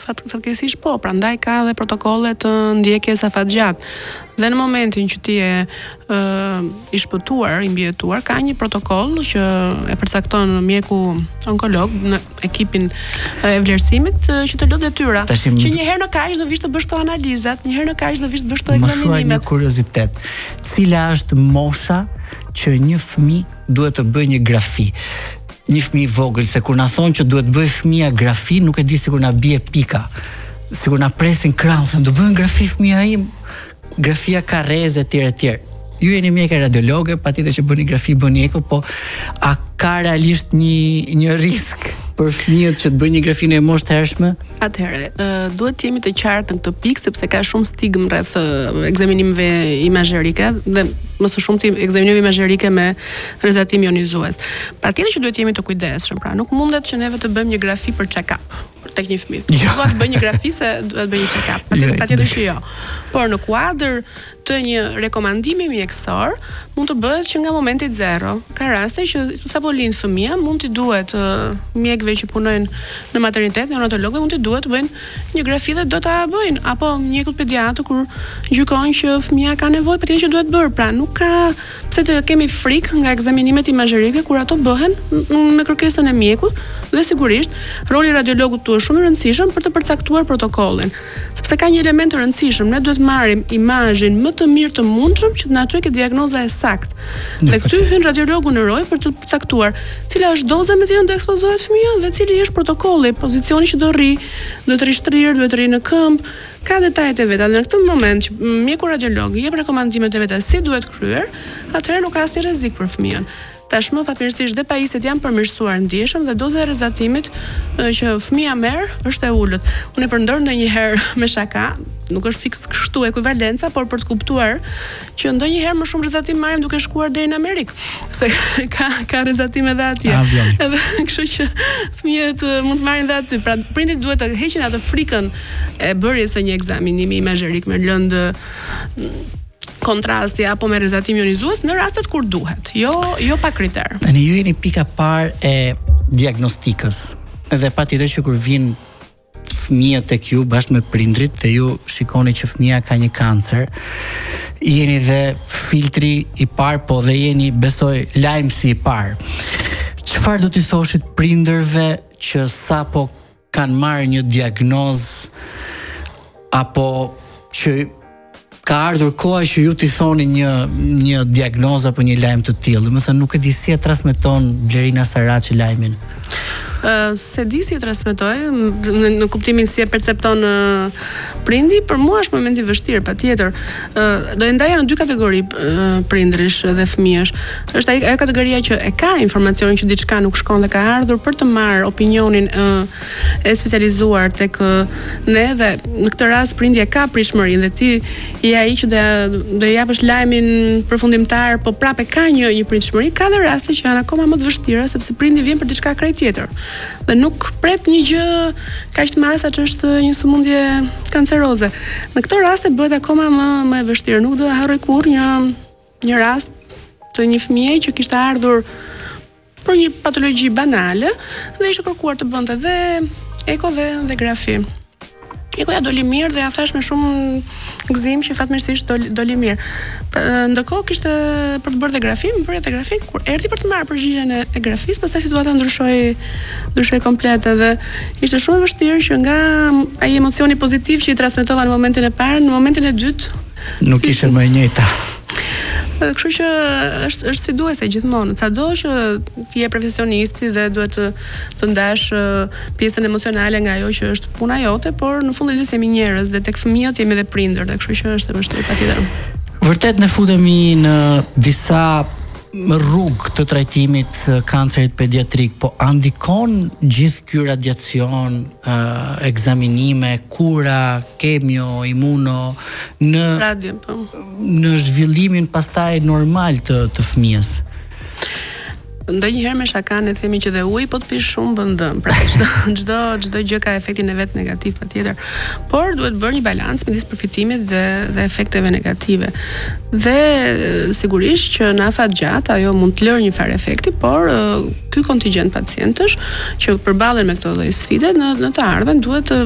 fatkeqësisht po, prandaj ka edhe protokolle të ndjekjes afatgjat. Dhe në momentin që ti je i shpëtuar, i mbijetuar, ka një protokoll që e përcakton mjeku onkolog në ekipin e vlerësimit që të lë detyra. Që një herë në kaq do vish të bësh këto analizat, një herë në kaq do vish të bësh këto ekzaminimet. Më shuaj një kuriozitet. Cila është mosha që një fëmijë duhet të bëjë një grafi? Një fëmijë vogël, se kur na thonë që duhet bëj fëmia grafi, nuk e di sikur na bie pika. Sikur na presin krahun, do bëjnë grafi fëmia im. Grafia ka rrezë etj. Ju jeni mjekë radiologe, patjetër që bëni grafi bëni eko, po a ka realisht një risk për fëmijët që të bëjnë një grafi në moshë të hershme? Atëherë, duhet të jemi të qartë në këtë pikë sepse ka shumë stigmë rreth ekzaminimeve imazherike dhe më së shumti ekzaminime imazherike me rrezatim ionizues. Patjetër që duhet të jemi të kujdesshëm, pra nuk mundet që neve të bëjmë një grafi për check-up tek një fëmijë. Duhet të bëj një grafi se duhet të bëj një check-up. Patjetër që jo. Por në kuadër të një rekomandimi mjekësor mund të bëhet që nga momenti 0. Ka raste që sapo lind fëmia mund t'i duhet mjekëve që punojnë në maternitet, neonatologëve mund t'i duhet të bëjnë një grafi dhe do ta bëjnë, apo mjekut pediatër kur gjykojnë që fëmia ka nevojë, patjetër që duhet bërë. Pra nuk ka pse të kemi frikë nga ekzaminimet imazherike kur ato bëhen me kërkesën e mjekut dhe sigurisht roli i radiologut është shumë i rëndësishëm për të përcaktuar protokollin, sepse ka një element të rëndësishëm, ne duhet marrim imazhin më të mirë të mundshëm që të na çojë diagnoza e saktë. Dhe këtu hyn radiologu në rol për të përcaktuar cila është doza me cilën do ekspozohet fëmia dhe cili është protokolli, pozicioni që do rri, duhet të rishtrirë, duhet të rri në këmbë, ka detajet e veta. Dhe në këtë moment që mjeku radiolog i jep rekomandimet e veta si duhet kryer, atëherë nuk ka asnjë rrezik për fëmijën. Tashmë fatmirësisht dhe pajisjet janë përmirësuar ndjeshëm dhe doza e rrezatimit që fëmia merr është e ulët. Unë e përdor ndonjëherë me shaka, nuk është fiks kështu ekuivalenca, por për të kuptuar që ndonjëherë më shumë rrezatim marrim duke shkuar deri në Amerikë, se ka rrezatim edhe atje. Edhe kështu që fëmijët mund të marrin edhe aty. Pra prindit duhet të heqin atë frikën e bërjes së një ekzaminimi imazherik me lëndë kontrasti apo me rrezatim ionizues në rastet kur duhet, jo pa kriter. Tani ju jeni pika parë e diagnostikës. Edhe patjetër që kur vin fëmijët tek ju bashkë me prindrit dhe ju shikoni që fëmia ka një kancer, jeni dhe filtri i parë, po dhe jeni, besoj, lajmësi i parë. Çfarë do t'i thoshit prindërve që sapo kanë marrë një diagnozë apo që ka ardhur koha që ju t'i thoni një diagnozë apo një lajm të tillë? Domethënë nuk e di si e transmeton Blerina Saraçi lajmin. Se di si e transmetoj, në kuptimin si e percepton prindi, për mua është momenti vështirë, patjetër. Do e ndaja në dy kategori prindërish dhe fëmijësh. Është ajo kategoria që e ka informacionin që diçka nuk shkon dhe ka ardhur për të marrë opinionin e specializuar tek ne, dhe në këtë rast prindi e ka prishmërinë dhe ti je ai që do i japësh lajmin përfundimtar, po prapë ka një prishmëri. Ka dhe raste që janë akoma më të vështira sepse prindi vjen për diçka krejt tjetër dhe nuk pret një gjë kaq të madhe sa që është një sëmundje kanceroze. Në këtë rast bëhet akoma më e vështirë. Nuk do e harroj kurrë një rast të një fëmie që kishte ardhur për një patologji banale dhe ishte kërkuar të bënte dhe eko dhe grafi. Ekoja doli mirë dhe ja thash me shumë gëzim që fatmirësisht doli mirë. Ndërkohë kishte për të bërë dhe grafi, më bëri dhe grafi, kur erdhi për të marrë përgjigjen e grafisë, pastaj situata ndryshoi komplet dhe ishte shumë e vështirë që nga ai emocioni pozitiv që i transmetova në momentin e parë, në momentin e dytë nuk ishte më e njëjta. Kështu që është sfiduese gjithmonë. Sado që ti je profesionisti dhe duhet të ndash pjesën emocionale nga ajo që është puna jote, por në fund të ditës jemi njerëz dhe tek fëmijët jemi edhe prindër, dhe kështu që është e vështirë patjetër. Vërtet ne futemi në disa rrugë të trajtimit kancerit pediatrik, po ndikon gjithë ky radiacion, ekzaminime, kura, kemio, imuno në zhvillimin pastaj normal të fëmijës? Ndonjëherë me shakan e themi që dhe uji po të pish shumë bën dëm. Pra çdo gjë ka efektin e vet negativ patjetër. Por duhet bërë një balancë midis përfitimit dhe efekteve negative. Dhe sigurisht që në afatgjat ajo mund të lërë një farë efekti, por ky kontingjent pacientësh që përballen me këto lloj sfide në të ardhmen duhet të